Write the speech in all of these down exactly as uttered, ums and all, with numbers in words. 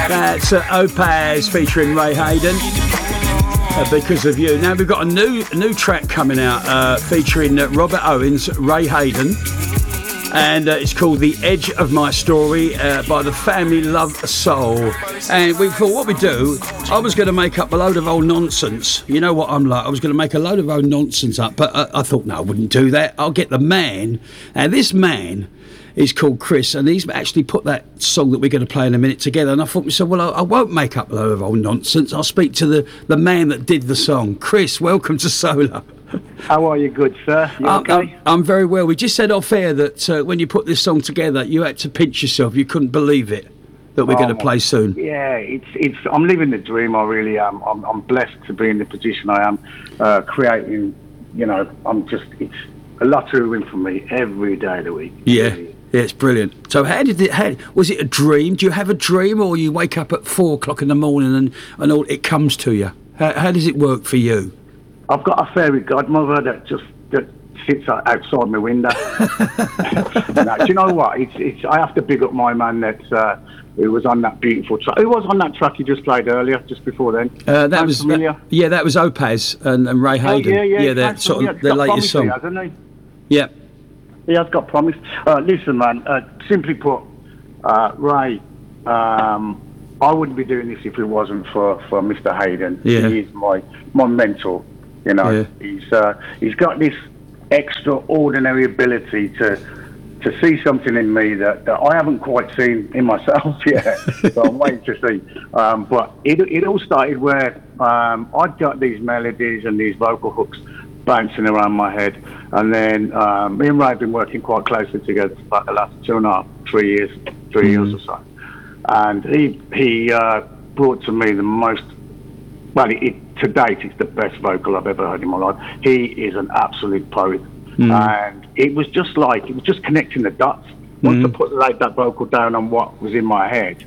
That's uh, Opaz featuring Ray Hayden. Uh, because of you. Now we've got a new a new track coming out uh, featuring uh, Robert Owens, Ray Hayden, and uh, it's called "The Edge of My Story" uh, by the Family Love Soul. And we thought, what we do, I was going to make up a load of old nonsense. You know what I'm like. I was going to make a load of old nonsense up, but uh, I thought, no, I wouldn't do that. I'll get the man, and this man is called Chris, and he's actually put that song that we're going to play in a minute together. And I thought, so well, I, I won't make up a load of old nonsense. I'll speak to the, the man that did the song. Chris, welcome to Solar. How are you, good sir? You I'm, okay? I'm, I'm very well. We just said off air that uh, when you put this song together, you had to pinch yourself. You couldn't believe it that we're oh, going to play soon. Yeah, it's it's. I'm living the dream. I really am. I'm, I'm blessed to be in the position I am, uh, creating. You know, I'm just. It's a lottery win for me every day of the week. Yeah. Really. Yeah, it's brilliant. So how did it, how, was it a dream? Do you have a dream, or you wake up at four o'clock in the morning and, and all it comes to you? How, how does it work for you? I've got a fairy godmother that just that sits outside my window. Now, do you know what? It's it's. I have to big up my man that uh, who was on that beautiful track. Who was on that track you just played earlier, just before then? Uh, that was that, yeah, that was Opaz and, and Ray Hayden. Oh, yeah, yeah, yeah, that sort of the latest song. He, hasn't he? Yeah. He has got promise. Uh, listen, man, uh, simply put, uh, Ray, um, I wouldn't be doing this if it wasn't for, for Mister Hayden. Yeah. He is my, my mentor, you know. Yeah. He's uh, he's got this extraordinary ability to to see something in me that, that I haven't quite seen in myself yet. So I'm waiting to see. Um, but it, it all started where um, I'd got these melodies and these vocal hooks bouncing around my head, and then um, me and Ray have been working quite closely together for about the last two and a half, three years, three mm. years or so. And he he uh, brought to me the most, well, it, it, to date, it's the best vocal I've ever heard in my life. He is an absolute poet, mm. and it was just like it was just connecting the dots. Once mm. I put like that vocal down on what was in my head,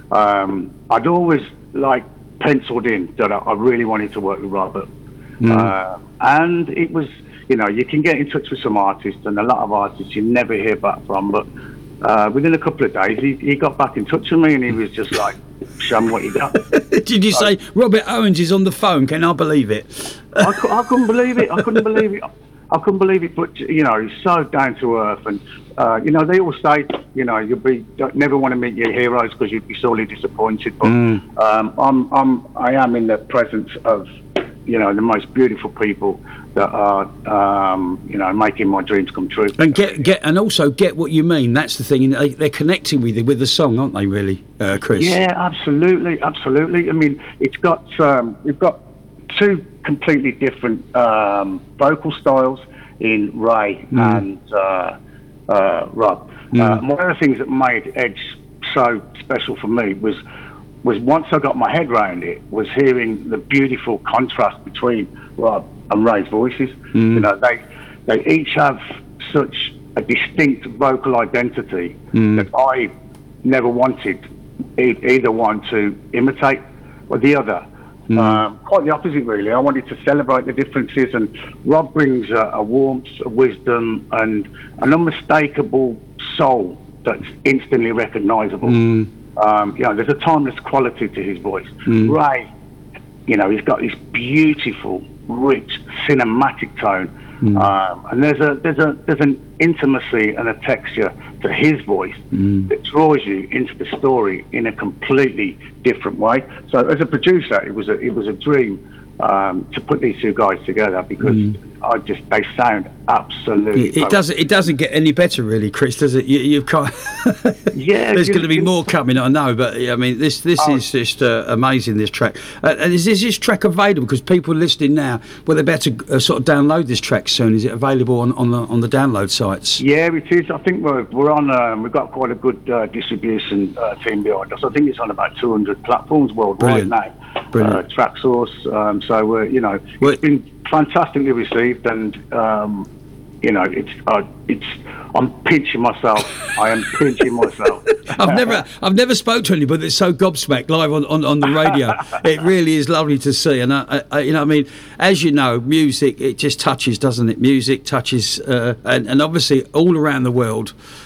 um, I'd always like penciled in that I, I really wanted to work with Robert. Mm. Uh, and it was, you know, you can get in touch with some artists, and a lot of artists you never hear back from, but uh, within a couple of days he, he got back in touch with me, and he was just like, show me what you got. Did you so, say Robert Owens is on the phone? Can I believe it? I, I couldn't believe it. I couldn't believe it. I couldn't believe it, but, you know, he's so down to earth, and, uh, you know, they all say, you know, you'll be, don't, never want to meet your heroes because you'd be sorely disappointed, but mm. um, I'm, I'm, I am in the presence of, you know, the most beautiful people that are, um, you know, making my dreams come true. And get, get, and also get what you mean. That's the thing. They, they're connecting with you with the song, aren't they? Really, uh, Chris? Yeah, absolutely, absolutely. I mean, it's got, um, we've got two completely different um, vocal styles in Ray mm. and uh, uh, Rob. Mm. Uh, one of the things that made Edge so special for me was. was once I got my head around it, was hearing the beautiful contrast between Rob and Ray's voices. Mm. You know, they they each have such a distinct vocal identity mm. that I never wanted e- either one to imitate or the other. Mm. Um, quite the opposite, really. I wanted to celebrate the differences, and Rob brings a, a warmth, a wisdom, and an unmistakable soul that's instantly recognisable. Mm. Um, you know, there's a timeless quality to his voice. Mm. Ray, you know, he's got this beautiful, rich, cinematic tone, mm. um, and there's a there's a there's an intimacy and a texture to his voice mm. that draws you into the story in a completely different way. So, as a producer, it was a it was a dream um, to put these two guys together because mm. I just they sound absolutely. It, it doesn't. It doesn't get any better, really, Chris. Does it? You, you've got. yeah. There's going to be more coming, I know, but I mean, this this oh. is just uh, amazing. This track. Uh, and is, is this track available? Because people listening now, well, they're about to uh, sort of download this track soon. Is it available on, on the on the download sites? Yeah, it is. I think we're we're on. Um, we've got quite a good uh, distribution uh, team behind us. I think it's on about two hundred platforms worldwide now. Brilliant. Uh, track source. Um, so we're you know it's well, been fantastically received, and um, you know it's uh, it's I'm pinching myself. I am pinching myself. I've never I've never spoke to anybody that's so gobsmacked live on, on, on the radio. It really is lovely to see, and I, I, you know I mean, as you know, music, it just touches, doesn't it? Music touches, uh, and, and obviously all around the world.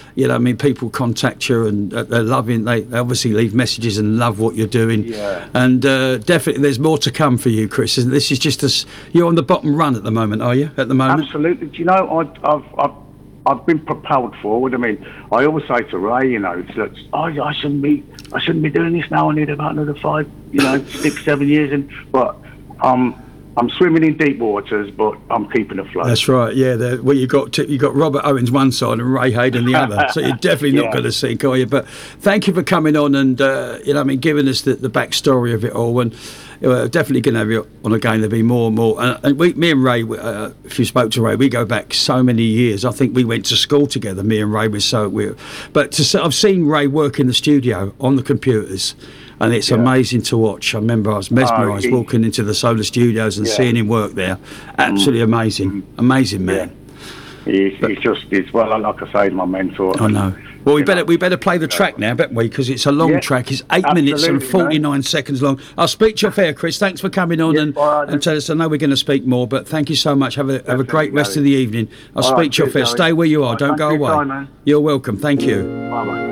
you know, I mean, people contact you and uh, they're loving. They obviously leave messages and love what you're doing. Yeah. And uh, definitely, there's more to come for you, Chris. Isn't this is just a, s- you're on the bottom run at the moment, are you? At the moment. Absolutely. Do you know, I, I've, I've, I've been propelled forward. I mean, I always say to Ray, you know, it's like, oh, I shouldn't be, I shouldn't be doing this now. I need about another five, you know, six, seven years. And but um, I'm swimming in deep waters, but I'm keeping afloat. That's right. Yeah. the- Well, you got to, you got Robert Owens one side and Ray Hayden the other, so you're definitely not Yeah. going to sink, are you? But thank you for coming on and uh, you know, I mean, giving us the, the backstory of it all, and uh, definitely going to have you on again. There'll be more and more. And, and we, me and Ray, uh, if you spoke to Ray, we go back so many years. I think we went to school together. Me and Ray was so weird. But to, say- I've seen Ray work in the studio on the computers. And it's Yeah. amazing to watch. I remember I was mesmerised he- walking into the Solar Studios and Yeah. seeing him work there. Absolutely amazing, amazing man. He's, he's just, he's, well, like I say, he's my mentor. I know. Well, we You better know. we better play the track now, bet we? Because it's a long Yeah, track. It's eight minutes and absolutely, mate. forty-nine seconds long. I'll speak to you fair, Chris. Thanks for coming on Yeah, and, all right, and tell us. I know we're going to speak more, but thank you so much. Have a have a Definitely, great rest Gary. of the evening. I'll All speak right, to you cheers, fair. Gary. Stay where you are. All right, Don't thanks go for your away. time, man. You're welcome. Thank you. Bye-bye.